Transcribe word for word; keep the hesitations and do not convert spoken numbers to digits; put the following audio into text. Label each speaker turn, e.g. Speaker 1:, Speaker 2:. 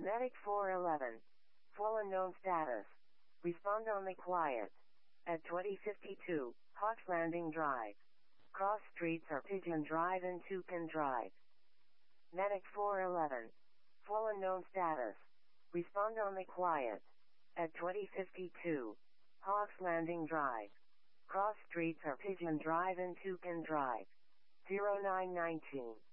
Speaker 1: Medic four eleven. Full unknown status. Respond only quiet. At twenty fifty-two, Hawks Landing Drive. Cross streets are Pigeon Drive and Tupin Drive. Medic four eleven. Full unknown status. Respond only quiet. At twenty fifty-two, Hawks Landing Drive. Cross streets are Pigeon Drive and Tupin Drive. zero nine one nine.